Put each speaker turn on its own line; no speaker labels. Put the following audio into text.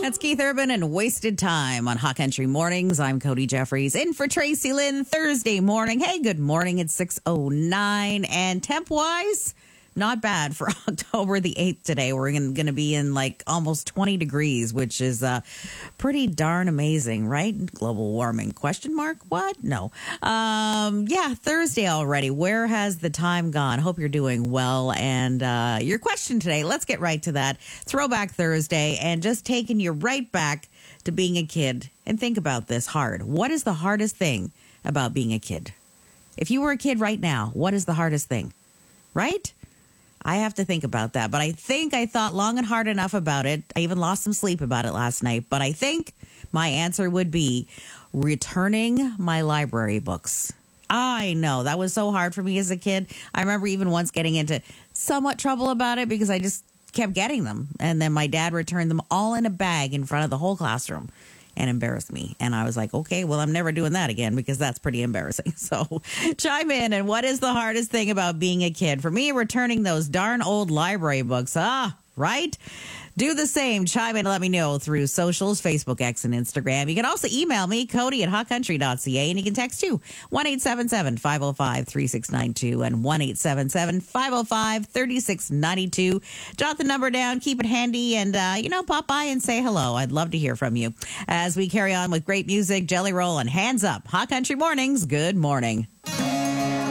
That's Keith Urban and Wasted Time on Hot Country Mornings. I'm Cody Jeffries in for Tracy Lynn Thursday morning. Hey, good morning. It's 6:09 and temp-wise, not bad for October the 8th today. We're going to be in like almost 20 degrees, which is pretty darn amazing, right? Global warming, question mark? What? No. Yeah, Thursday already. Where has the time gone? Hope you're doing well. And your question today, let's get right to that. Throwback Thursday and just taking you right back to being a kid. And think about this hard. What is the hardest thing about being a kid? If you were a kid right now, what is the hardest thing? Right? I have to think about that, but I think I thought long and hard enough about it. I even lost some sleep about it last night, but I think my answer would be returning my library books. I know, that was so hard for me as a kid. I remember even once getting into somewhat trouble about it because I just kept getting them, and then my dad returned them all in a bag in front of the whole classroom and embarrassed me. And I was like, okay, well, I'm never doing that again because that's pretty embarrassing. So chime in. And what is the hardest thing about being a kid? For me, returning those darn old library books. Right? Do the same. Chime in and let me know through socials, Facebook, X, and Instagram. You can also email me, Cody at hotcountry.ca, and you can text too, 1-877-505-3692 and 1-877-505-3692. Jot the number down, keep it handy, and, pop by and say hello. I'd love to hear from you. As we carry on with great music, Jelly Roll and Hands Up. Hot Country Mornings, good morning.